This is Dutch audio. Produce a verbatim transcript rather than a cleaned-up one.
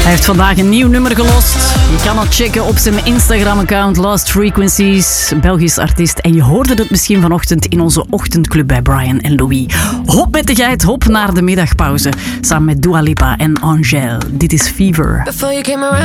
Hij heeft vandaag een nieuw nummer gelost. Je kan het checken op zijn Instagram-account Lost Frequencies. Belgisch artiest. En je hoorde het misschien vanochtend in onze ochtendclub bij Brian en Louis. Hop met de geit, hop naar de middagpauze. Samen met Dua Lipa en Angèle. Dit is Fever.